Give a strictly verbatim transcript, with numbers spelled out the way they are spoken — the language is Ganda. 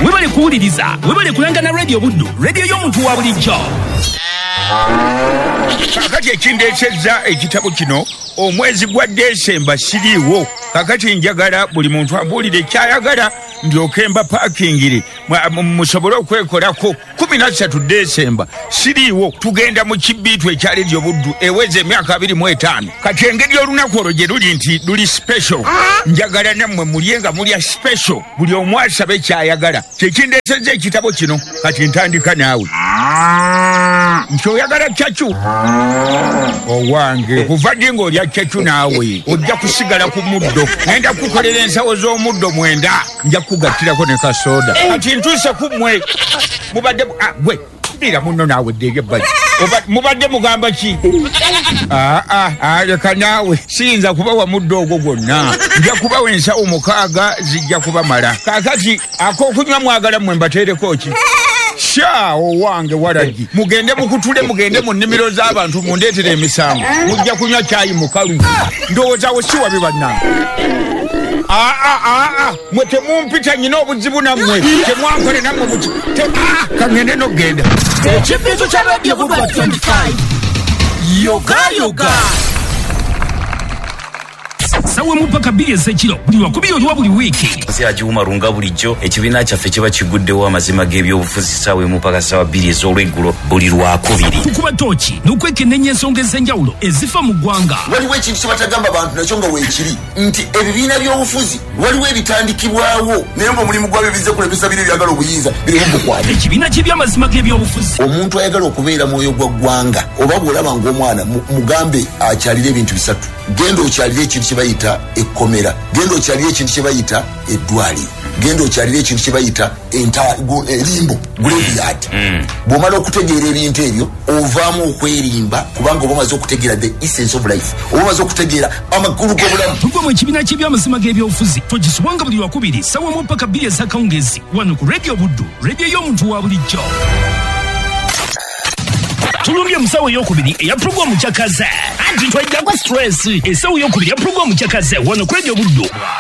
webale kuwuliriza webale kulangana radio buddu radio y'omuntu wa bulijjo. Kakati ekindeesezza ekitabo kino omwezi gwa Desemba siriiwo. Kakati njagala buli muntu abuulire ekyayagala ndyoke mba paakingire musobole okwekolako. kumi na ssatu Desemba siriiwo. Tugenda mu kibbiitu ekya Radio Buddu eweza emyaka abiri mu etaano. Kati engeri olunaku olwo gye luli nti luli special. Njagala nammwe mulye nga mulya special. Buli omu asabe kyayagala. Kyekindeesezza ekitabo kino kati ntandika naawe. Nti oyagala kyacu owange kuva ddi ng'olya kyacu naawe ojja kusigala ku muddo. Ngenda kukolera ensawo z'omuddo mwenda nja kugattirako ne kasoda. Kati ntuuse ku mmwe mubadde gwe ira muno naawe ddege bali mubadde mugamba ki? Aa leka naawe siyinza kubawa muddo ogwo gwonna. Nja kubawa ensawo mukaaga zijja kubamala. Kaakati ak'okunywa mwagala mmwe mbateereko ki? Sha owange waragi mugende mukutule mugende mu nnimiro z'abantu mundeetere emisango mujja kunywa caayi mukalu. Ndowooza wo si wabi bannange. Aa aa mwe temumpita nyina obuzibu nammwe temwankole nammwe muki kangende nogenda. Ekibbiitu kya Radio Buddu twenty-five yoga yoga sawe mupaka bbiri ez'ekiro buli lwakubiri oluwa buli wiiki. Agiwuma lunga bulijjo ekibiina kyaffe kiba kiguddewo amazima g'ebyobufuzi sawe mupaka sawa bbiri ez'olweggulo buli lwakubiri. Tukuba tooki n'okwekenneenya ensonga ez'enjawulo ezifa mu ggwanga. Waliwo ekintu kye batagamba bantu nakyo nga weekiri nti ebibiina by'obufuzi waliwo ebitandikibwawo naye ng'omulimu gwabyo bizze kulemesa biri ebyagala obuyinza birimu bukwate. Ekibiina ky'ebyamazima g'ebyobufuzi. Omuntu ayagala okubeera mwoyo gwa ggwanga oba bw'olaba ng'omwana mugambe akyalira ebintu bisatu. Genda okyalira ekintu kye bayita ekkomera. Genda okyalira ekintu kye bayita eddwaliro. Genda okyalira ekintu kye bayita erimbo graveyard. Bw'omala okutegeera ebintu ebyo ovaamu okwerimba kubanga oba omaze okutegeera the essence of life. Oba omaze okutegeera amakulu g'obulamu. Tugwa mu ekibiina ky'ebyamazima g'ebyobufuzi togisubwanga buli lwakubiri sawa mu ppaka bbiri ez'akawungezi wano ku Radio Buddu radio y'omuntu wa bulijjo. Tulumbye musawo ey'okubiri eya pulogulaamu kyakaze anti twajjako stress esawo ey'okubiri ya pulogulaamu kyakaze wano ku Radio Buddu.